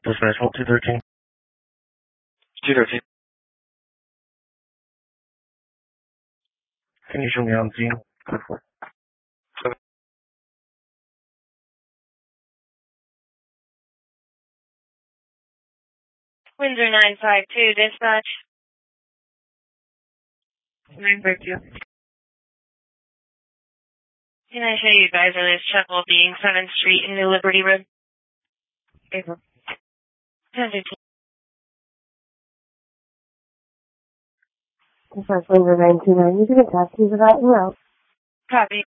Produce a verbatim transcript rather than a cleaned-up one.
Dispatch one two thirteen. two thirteen. Can you show me on scene? Go for it. Windsor nine five two, dispatch. nine five two. Can I show you guys where this truck will be in seventh Street and New Liberty Road? April. ten fifteen. Dispatch Windsor nine two nine. You can attach to that route. Copy.